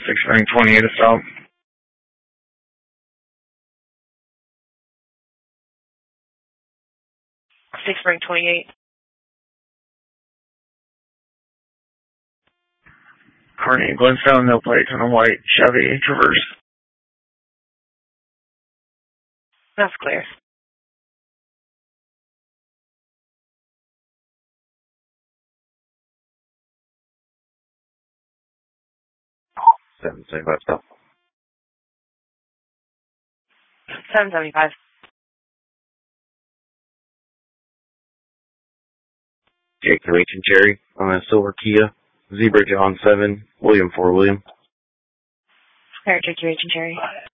6 ring 28 to stop. Six ring 28. Courtney Glenstone, no plates on a white Chevy Traverse. That's clear. 775 stop. 775. Jake the Rachel Cherry on a silver Kia. Zebra John 7, William 4 William. Clear, Jake, Cherry.